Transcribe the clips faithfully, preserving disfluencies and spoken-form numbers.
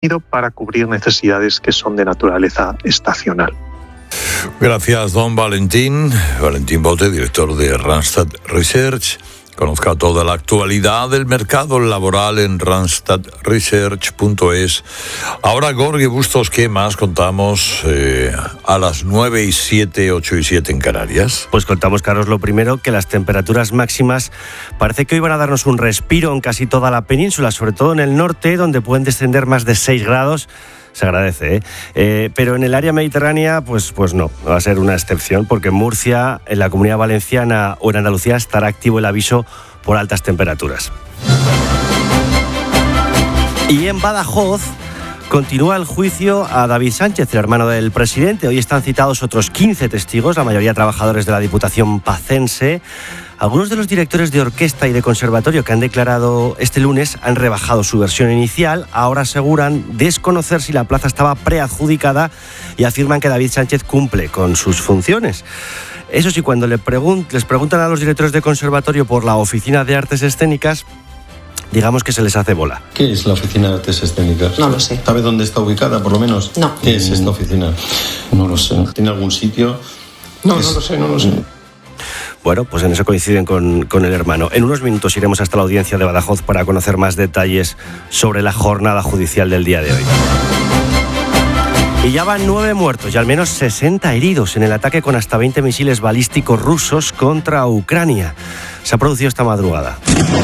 para cubrir necesidades que son de naturaleza estacional. Gracias, don Valentín. Valentín Bote, director de Randstad Research. Conozca toda la actualidad del mercado laboral en randstad research punto es. Ahora, Jorge Bustos, ¿qué más contamos eh, a las nueve y siete, ocho y siete en Canarias? Pues contamos, Carlos, lo primero, que las temperaturas máximas parece que hoy van a darnos un respiro en casi toda la península, sobre todo en el norte, donde pueden descender más de seis grados. Se agradece, ¿eh? Eh, pero en el área mediterránea, pues, pues no, va a ser una excepción, porque en Murcia, en la Comunidad Valenciana o en Andalucía estará activo el aviso por altas temperaturas. Y en Badajoz continúa el juicio a David Sánchez, el hermano del presidente. Hoy están citados otros quince testigos, la mayoría trabajadores de la Diputación pacense. Algunos de los directores de orquesta y de conservatorio que han declarado este lunes han rebajado su versión inicial. Ahora aseguran desconocer si la plaza estaba preadjudicada y afirman que David Sánchez cumple con sus funciones. Eso sí, cuando le pregun- les preguntan a los directores de conservatorio por la Oficina de Artes Escénicas, digamos que se les hace bola. ¿Qué es la Oficina de Artes Escénicas? No lo sé. ¿Sabe dónde está ubicada, por lo menos? No. ¿Qué es esta oficina? No lo sé. ¿Tiene algún sitio? No, es... no lo sé, no lo sé. Bueno, pues en eso coinciden con, con el hermano. En unos minutos iremos hasta la audiencia de Badajoz para conocer más detalles sobre la jornada judicial del día de hoy. Y ya van nueve muertos y al menos sesenta heridos en el ataque con hasta veinte misiles balísticos rusos contra Ucrania. Se ha producido esta madrugada.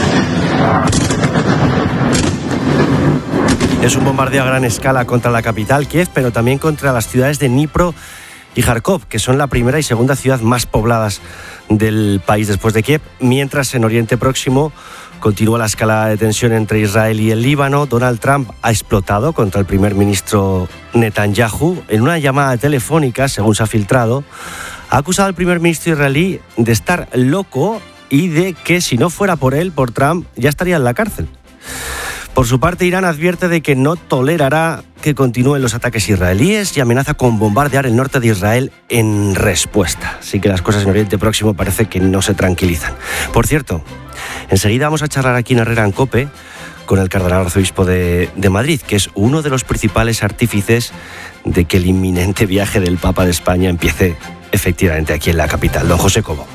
Es un bombardeo a gran escala contra la capital, Kiev, pero también contra las ciudades de Dnipro y Kharkov, que son la primera y segunda ciudad más pobladas del país después de Kiev, mientras en Oriente Próximo continúa la escalada de tensión entre Israel y el Líbano. Donald Trump ha explotado contra el primer ministro Netanyahu. En una llamada telefónica, según se ha filtrado, ha acusado al primer ministro israelí de estar loco y de que si no fuera por él, por Trump, ya estaría en la cárcel. Por su parte, Irán advierte de que no tolerará que continúen los ataques israelíes y amenaza con bombardear el norte de Israel en respuesta. Así que las cosas en Oriente Próximo parece que no se tranquilizan. Por cierto, enseguida vamos a charlar aquí en Herrera en COPE con el cardenal arzobispo de, de Madrid, que es uno de los principales artífices de que el inminente viaje del Papa de España empiece efectivamente aquí en la capital. Don José Cobo.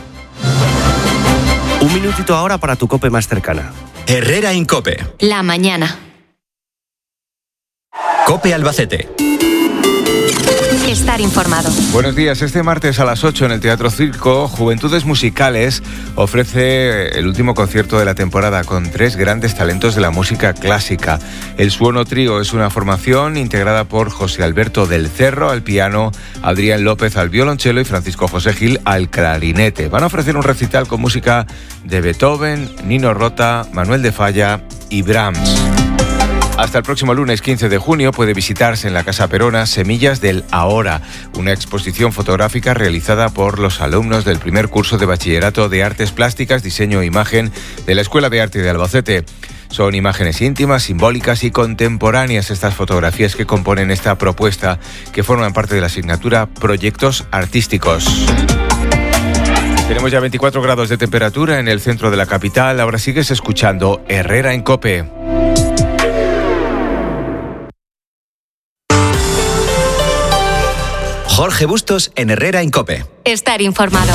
Un minutito ahora para tu COPE más cercana. Herrera en COPE. La mañana. COPE Albacete. Estar informado. Buenos días. Este martes a las ocho en el Teatro Circo, Juventudes Musicales ofrece el último concierto de la temporada con tres grandes talentos de la música clásica. El Suono Trío es una formación integrada por José Alberto del Cerro al piano, Adrián López al violonchelo y Francisco José Gil al clarinete. Van a ofrecer un recital con música de Beethoven, Nino Rota, Manuel de Falla y Brahms. Hasta el próximo lunes quince de junio puede visitarse en la Casa Perona Semillas del Ahora, una exposición fotográfica realizada por los alumnos del primer curso de Bachillerato de Artes Plásticas, Diseño e Imagen de la Escuela de Arte de Albacete. Son imágenes íntimas, simbólicas y contemporáneas estas fotografías que componen esta propuesta, que forman parte de la asignatura Proyectos Artísticos. Tenemos ya veinticuatro grados de temperatura en el centro de la capital. Ahora sigues escuchando Herrera en COPE. Jorge Bustos en Herrera en COPE. Estar informado.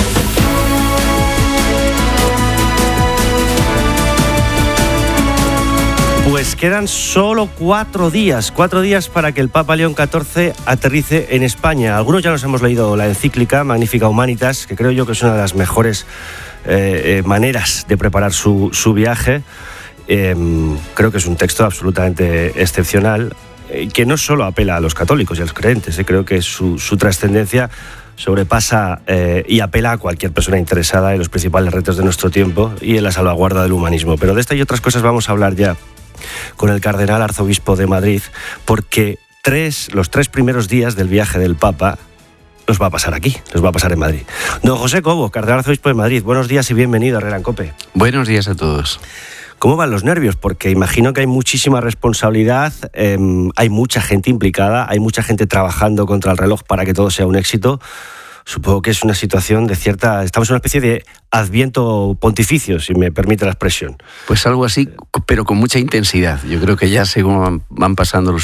Pues quedan solo cuatro días, cuatro días para que el Papa León catorce aterrice en España. Algunos ya nos hemos leído la encíclica Magnificat Humanitas, que creo yo que es una de las mejores eh, eh, maneras de preparar su, su viaje. Eh, creo que es un texto absolutamente excepcional, eh, que no solo apela a los católicos y a los creyentes, eh, creo que su, su trascendencia sobrepasa eh, y apela a cualquier persona interesada en los principales retos de nuestro tiempo y en la salvaguarda del humanismo. Pero de esta y otras cosas vamos a hablar ya con el cardenal arzobispo de Madrid, porque tres, los tres primeros días del viaje del Papa los va a pasar aquí, los va a pasar en Madrid. Don José Cobo, cardenal arzobispo de Madrid, buenos días y bienvenido a Herrera en COPE. Buenos días a todos. ¿Cómo van los nervios? Porque imagino que hay muchísima responsabilidad, eh, hay mucha gente implicada, hay mucha gente trabajando contra el reloj para que todo sea un éxito. supongo que es una situación de cierta... Estamos en una especie de adviento pontificio, si me permite la expresión. Pues algo así, pero con mucha intensidad. Yo creo que ya según van pasando los